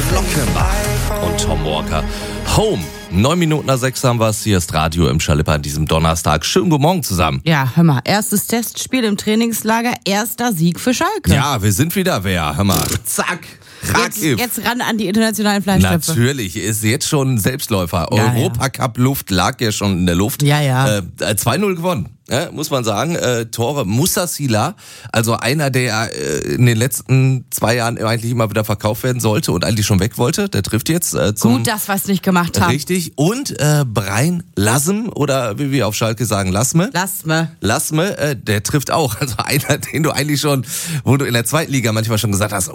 Glockenbach und Tom Walker. Home. 9 Minuten nach 6 haben wir es. Hier ist Radio im Schalipper an diesem Donnerstag. Schönen guten Morgen zusammen. Ja, hör mal, erstes Testspiel im Trainingslager, erster Sieg für Schalke. Ja, wir sind wieder wer. Hör mal, zack. Jetzt ran an die internationalen Fleischtöpfe. Natürlich, ist jetzt schon ein Selbstläufer. Ja, Europacup-Luft lag ja schon in der Luft. Ja. 2-0 gewonnen. Ja, muss man sagen, Tore Musasila, also einer, der in den letzten 2 Jahren eigentlich immer wieder verkauft werden sollte und eigentlich schon weg wollte, der trifft jetzt zum... Gut, dass wir es nicht gemacht haben. Richtig, und Brein Lasm, oder wie wir auf Schalke sagen, Lasme, der trifft auch, also einer, den du eigentlich schon, wo du in der zweiten Liga manchmal schon gesagt hast,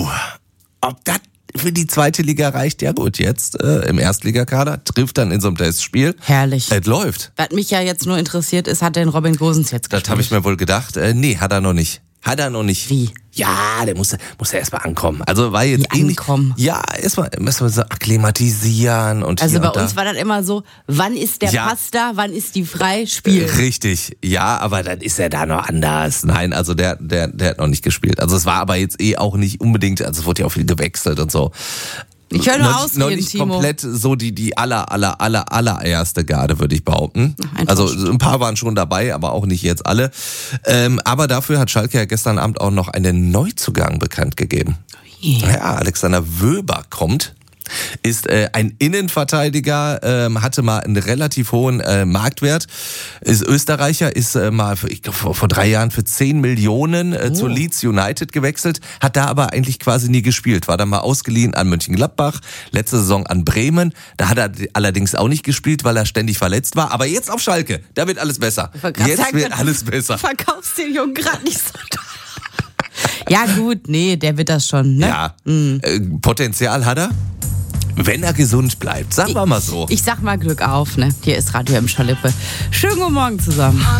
ob das für die zweite Liga reicht, ja gut, jetzt im Erstligakader, trifft dann in so einem Testspiel. Herrlich. Es läuft. Was mich ja jetzt nur interessiert ist, hat denn Robin Gosens jetzt gespielt? Das habe ich mir wohl gedacht. Nee, hat er noch nicht. Wie? Ja, der muss erstmal ankommen. Also war jetzt ankommen? Ja, erstmal so akklimatisieren und also hier bei und da. uns war das immer so, wann ist der Pass da, wann ist die frei, Spiel. Richtig, ja, aber dann ist er da noch anders. Nein, also der hat noch nicht gespielt. Also es war aber jetzt auch nicht unbedingt, also es wurde ja auch viel gewechselt und so. Ich höre nur ausreden, noch nicht Timo. Komplett so die allererste Garde, würde ich behaupten. Also ein paar waren schon dabei, aber auch nicht jetzt alle. Aber dafür hat Schalke ja gestern Abend auch noch einen Neuzugang bekannt gegeben. Ja, Alexander Wöber kommt. Ist ein Innenverteidiger, hatte mal einen relativ hohen Marktwert, ist Österreicher, ist mal ich glaub, vor 3 Jahren für 10 Millionen zu Leeds United gewechselt, hat da aber eigentlich quasi nie gespielt, war dann mal ausgeliehen an Mönchengladbach, letzte Saison an Bremen, da hat er allerdings auch nicht gespielt, weil er ständig verletzt war, aber jetzt auf Schalke, da wird alles besser. Jetzt wird alles besser. Du verkaufst den Jungen gerade nicht so toll. Ja gut, nee, der wird das schon, ne? Ja, Potenzial hat er. Wenn er gesund bleibt, sagen wir mal so. Ich sag mal Glück auf, ne? Hier ist Radio im Schallippe. Schönen guten Morgen zusammen.